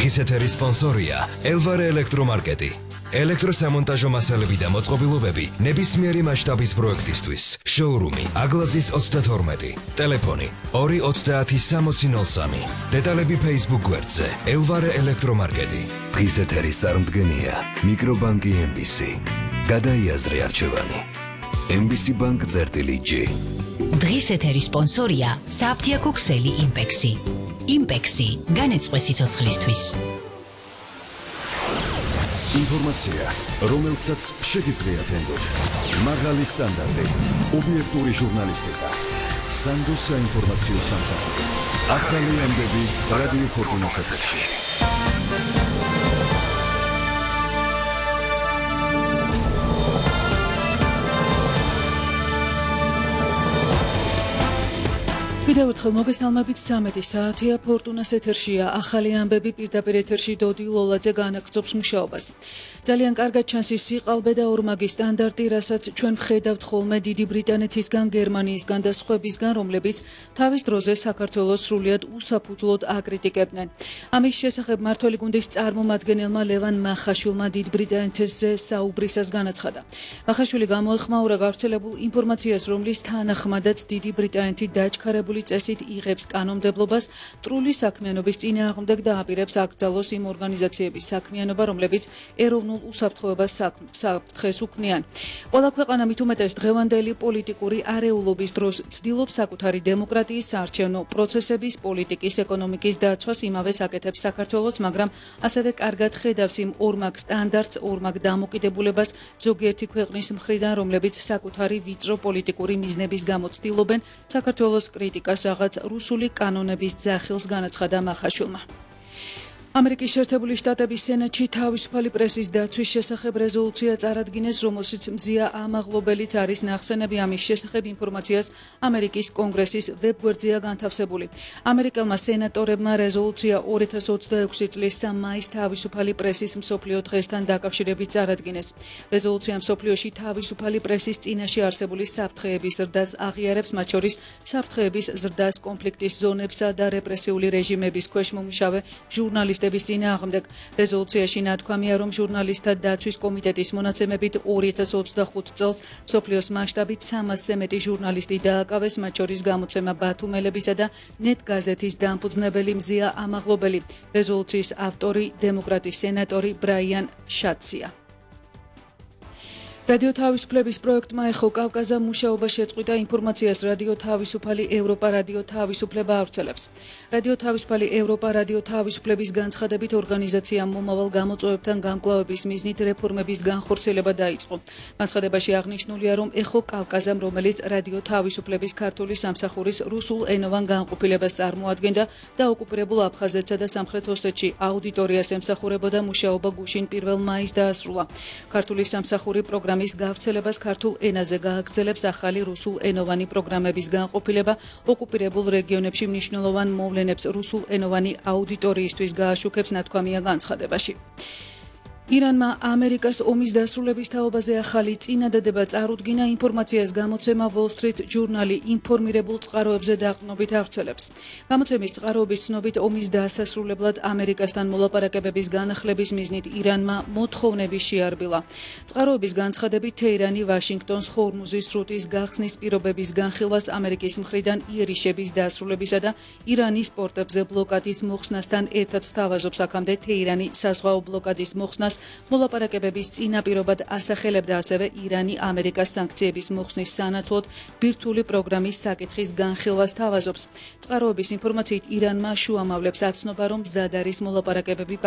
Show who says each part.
Speaker 1: დღის ეთერის სპონსორია ელვარე ელექტრომარკეტი. ელექტროსამონტაჟო მასალები და მოწყობილობები ნებისმიერი მასშტაბის პროექტისთვის. შოურუმი აგლაძის 32. ტელეფონი 2906003. დეტალები Facebook გვერდზე ელვარე ელექტრომარკეტი. დღის ეთერის წარმდგენია მიკრობანკი MBC. გადაიაზრე არჩევანი. MBC Bank წერტილი-G.
Speaker 2: დღის ეთერის სპონსორია საფთიაქო ქსელი იმპექსი. იმპექსი განეწყვე სიცოცხლისთვის.
Speaker 3: ინფორმაცია, რომელსაც შეგიძლიათ ენდოთ. მაღალი სტანდარტი, ობიექტური ჟურნალისტიკა. სანდოს საინფორმაციო სამსახური. ახალი ამბები რადიო ფორტუნას ეთერში.
Speaker 4: კიდევ ერთხელ მოგესალმებით 13 საათია ფორტუნას ეთერშია ახალი ამბები პირდაპირ ეთერში დოდი ლოლაძე განაგრძობს მუშაობას. ძალიან კარგად ჩანს ის სიყალბე და ორმაგი სტანდარტი, რასაც ჩვენ ვხედავთ ხოლმე დიდი ბრიტანეთისგან, გერმანიისგან და სხვებისგან, რომლებიც თავის დროზე საქართველოს სრულიად უსაფუძვლოდ აკრიტიკებდნენ. ამის შესახებ მმართველი გუნდის წარმომადგენელმა ლევან მახაშვილმა დიდ ბრიტანეთზე საუბრისას განაცხადა. მახაშვილი გამოეხმაურა გავრცელებულ ინფორმაციას, რომლის თანახმადაც დიდი ბრიტანეთი დაჩქარებული წესით იღებს კანონმდებლობას მტრული საქმიანობის წინააღმდეგ და აპირებს აკრძალოს იმ ორგანიზაციების საქმიანობა, რომლებიც ეროვნულ უსაფრთხოებას საფრთხეს უქმნიან. ყველა ქვეყანა მით უმეტეს დღევანდელი პოლიტიკური არეულობის დროს ცდილობს საკუთარი დემოკრატიის, საარჩევნო პროცესების, პოლიტიკის, ეკონომიკის დაცვას, იმავეს აკეთებს საქართველოც, მაგრამ ასევე კარგად ხედავს იმ ორმაგ სტანდარტს, ორმაგ დამოკიდებულებას ზოგიერთი ქვეყნის მხრიდან, რომლებიც საკუთარი ვიწრო პოლიტიკური მიზნების გამო ცდილობენ საქართველოს კრიტიკას რაღაც რუსული კანონების ძახილს, განაცხადა მახაშვილმა. ამერიკის შეერთებული შტატების სენატში თავისუფალი პრესის დაცვის შესახებ რეზოლუცია წარადგინეს, რომელშიც მზია ამაღლობელიც არის ნახსენები. ამის შესახებ ინფორმაციას ამერიკის კონგრესის ვებგვერდზეა განთავსებული. ამერიკელმა სენატორებმა რეზოლუცია 2026 წლის 3 მაის თავისუფალი პრესის მსოფლიო დღესთან დაკავშირებით წარადგინეს. რეზოლუცია მსოფლიოში თავისუფალი პრესის წინაშე არსებული საფრთხეების ზრდას აღიარებს, მათ შორის საფრთხეების ზრდას კონფლიქტის ზონებსა და რეპრესიული რეჟიმების ქვეშ მომუშავე ჟურნალისტების წინააღმდეგ. რეზოლუციაში ნათქვამია, რომ ჟურნალისტთა დაცვის კომიტეტის მონაცემებით 2025 წელს მსოფლიოს მასშტაბით 300-ზე მეტი ჟურნალისტი დააკავეს, მათ შორის გამოცემა ბათუმელებისა და ნეტ გაზეთის დამფუძნებელი მზია ამაღლობელი. რეზოლუციის ავტორი დემოკრატი სენატორი ბრაიან შაცია. რადიო თავისუფლების პროექტმა ეხო კავკაზა მუშაობა შეწყვიტა ინფორმაციას რადიო თავისუფალი ევროპა რადიო თავისუფლება ავრცელებს. რადიო თავისუფალი ევროპა რადიო თავისუფლების განცხადებით ორგანიზაციამ მომავალ გამოწვევებთან გამკლავების მიზნით რეფორმების განხორციელება დაიწყო. განცხადებაში აღნიშნულია, რომ ეხო კავკაზამ, რომელიც რადიო თავისუფლების ქართული სამსახურის რუსულ ენოვან განყოფილებას წარმოადგენდა და ოკუპირებულ აფხაზეთსა და სამხრეთ ოსეთში აუდიტორიას ემსახურებოდა, მუშაობა გუშინ 1 მაისს დაასრულა. ქართული სამსახური პროგრამის გავრცელებას ქართულ ენაზე გააგრძელებს, ახალი რუსულ ენოვანი პროგრამების განყოფილება ოკუპირებულ რეგიონებში მნიშვნელოვან მოვლენებს რუსულ ენოვანი აუდიტორიისთვის გააშუქებს, ნათქვამია განცხადებაში. ირანმა ამერიკას ომის დასრულების თაობაზე ახალი წინადადება წარუდგინა. ინფორმაციას გამოცემა Wall Street ჟურნალი ინფორმირებულ წყაროებზე დაყრდნობით ავრცელებს. გამოცემის წყაროების ცნობით, ომის დასასრულებლად ამერიკასთან მოლაპარაკებების განახლების მიზნით ირანმა მოთხოვნები შეარბილა. წყაროების განცხადებით, თეირანი ვაშინგტონს ჰორმუზის სრუტის გახსნის პირობების განხილვას, ამერიკის მხრიდან იერიშების დასრულებისა და ირანის პორტებზე ბლოკადის მოხსნასთან ერთად სთავაზობს. აქამდე თეირანი საზღვაო ბლოკადის მოხსნას მოლაპარაკებების წინაპირობად ასახელებდა, ასევე ირანი ამერიკას სანქციების მოხსნის სანაცვლოდ ბირთვული პროგრამის საკითხის განხილვას თავაზობს. წყაროების ინფორმაციით ირანმა შუამავლებს აცნობა, რომ მზად არის მოლაპარაკებები